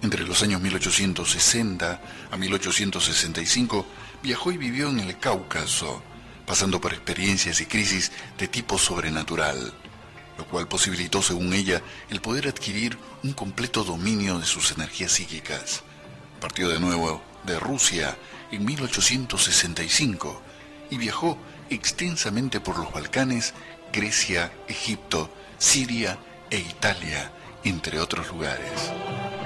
Entre los años 1860 a 1865 viajó y vivió en el Cáucaso, pasando por experiencias y crisis de tipo sobrenatural, lo cual posibilitó, según ella, el poder adquirir un completo dominio de sus energías psíquicas. Partió de nuevo de Rusia en 1865 y viajó extensamente por los Balcanes, Grecia, Egipto, Siria e Italia, entre otros lugares.